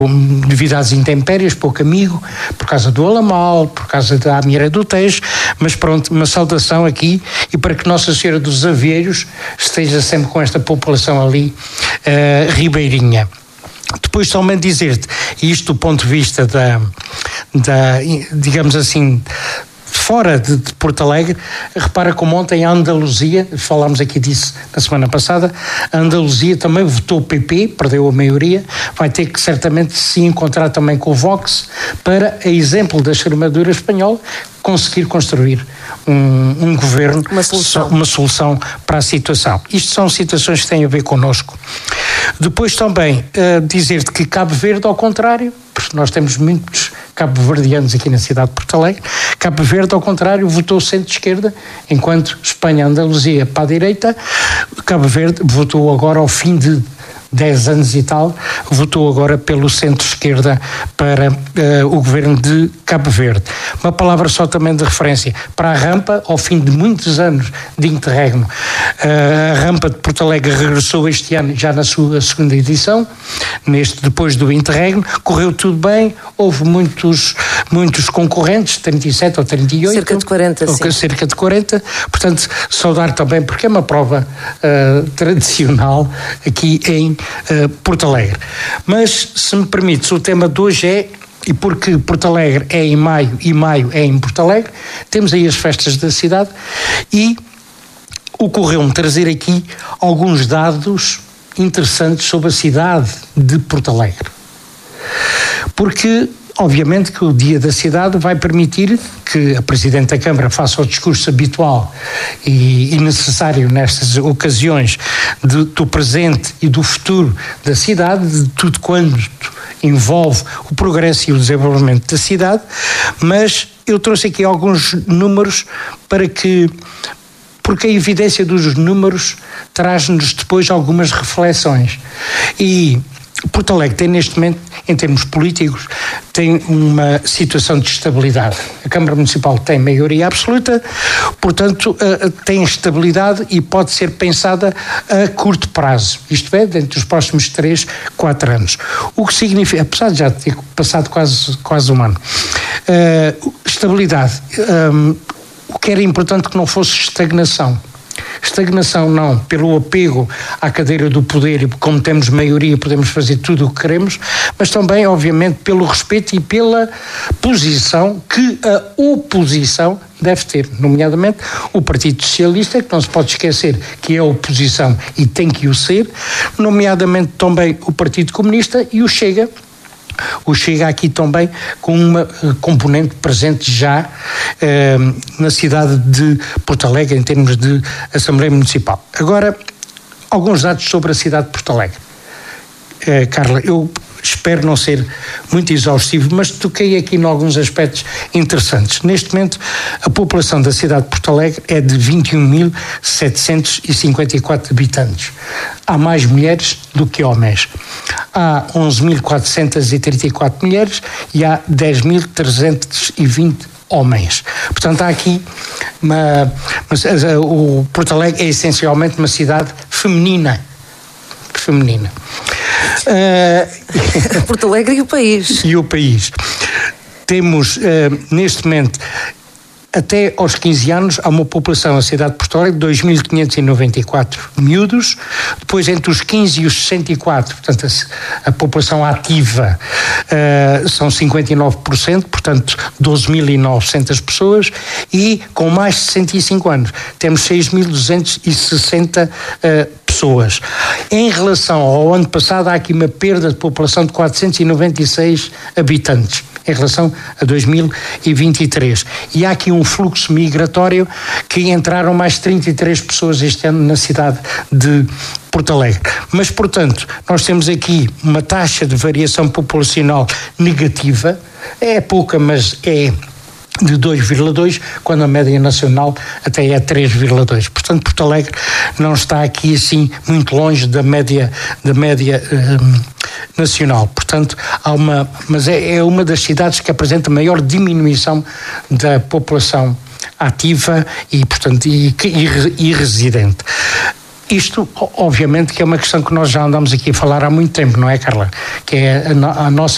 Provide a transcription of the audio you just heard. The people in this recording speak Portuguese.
devido às intempéries, pouco amigo, por causa do Alamal, por causa da Amira do Tejo, mas pronto, uma saudação aqui e para que Nossa Senhora dos Aveiros esteja sempre com esta população ali ribeirinha. Depois também dizer-te, isto do ponto de vista digamos assim, fora de Porto Alegre, repara como ontem a Andaluzia, falámos aqui disso na semana passada, a Andaluzia também votou o PP, perdeu a maioria, vai ter que certamente se encontrar também com o Vox para, a exemplo da Extremadura espanhola, conseguir construir um governo, uma solução para a situação. Isto são situações que têm a ver connosco. Depois também dizer-te que Cabo Verde, ao contrário, porque nós temos muitos cabo-verdianos aqui na cidade de Porto Alegre, Cabo Verde, ao contrário, votou centro-esquerda, enquanto Espanha, Andaluzia para a direita, Cabo Verde votou agora ao fim de 10 anos e tal, votou agora pelo centro-esquerda para o governo de Cabo Verde. Uma palavra só também de referência para a rampa, ao fim de muitos anos de interregno. A rampa de Porto Alegre regressou este ano já na sua segunda edição, depois do interregno, correu tudo bem, houve muitos concorrentes, 37 ou 38. Cerca de 40, sim. Cerca de 40, portanto, saudar também, porque é uma prova tradicional aqui em Porto Alegre. Mas, se me permites, o tema de hoje e porque Porto Alegre é em maio e maio é em Porto Alegre, temos aí as festas da cidade e ocorreu-me trazer aqui alguns dados interessantes sobre a cidade de Porto Alegre. Porque, obviamente, que o Dia da Cidade vai permitir que a Presidente da Câmara faça o discurso habitual e necessário nestas ocasiões do presente e do futuro da cidade, de tudo quanto envolve o progresso e o desenvolvimento da cidade, mas eu trouxe aqui alguns números porque a evidência dos números traz-nos depois algumas reflexões. E Porto Alegre tem neste momento, em termos políticos, tem uma situação de estabilidade. A Câmara Municipal tem maioria absoluta, portanto tem estabilidade e pode ser pensada a curto prazo, isto é, dentro dos próximos 3, 4 anos. O que significa, apesar de já ter passado quase um ano, estabilidade, o que era importante que não fosse estagnação. Estagnação não, pelo apego à cadeira do poder e como temos maioria podemos fazer tudo o que queremos, mas também, obviamente, pelo respeito e pela posição que a oposição deve ter, nomeadamente o Partido Socialista, que não se pode esquecer que é oposição e tem que o ser, nomeadamente também o Partido Comunista e o Chega. O Chega aqui também com uma componente presente já na cidade de Porto Alegre em termos de Assembleia Municipal. Agora, alguns dados sobre a cidade de Porto Alegre. Carla, eu espero não ser muito exaustivo, mas toquei aqui em alguns aspectos interessantes. Neste momento, a população da cidade de Porto Alegre é de 21.754 habitantes. Há mais mulheres do que homens. Há 11.434 mulheres e há 10.320 homens. Portanto, há aqui o Porto Alegre é essencialmente uma cidade feminina. Porto Alegre e o país. E o país. Temos, neste momento, até aos 15 anos, há uma população na cidade de Porto Alegre de 2.594 miúdos. Depois, entre os 15 e os 64, portanto, a população ativa são 59%, portanto, 12.900 pessoas. E com mais de 65 anos, temos 6.260 pessoas. Em relação ao ano passado, há aqui uma perda de população de 496 habitantes. Em relação a 2023. E há aqui um fluxo migratório que entraram mais 33 pessoas este ano na cidade de Porto Alegre. Mas, portanto, nós temos aqui uma taxa de variação populacional negativa, é pouca, mas é de 2,2, quando a média nacional até é 3,2. Portanto, Porto Alegre não está aqui assim muito longe da média nacional. Portanto, mas é uma das cidades que apresenta maior diminuição da população ativa e, portanto, e residente. Isto, obviamente, que é uma questão que nós já andamos aqui a falar há muito tempo, não é, Carla? Que é a nossa